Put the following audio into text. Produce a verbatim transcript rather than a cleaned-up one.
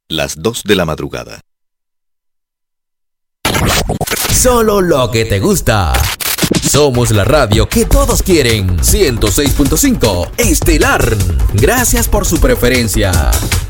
las dos de la madrugada. Solo lo que te gusta. Somos la radio que todos quieren. ciento seis punto cinco Estelar. Gracias por su preferencia.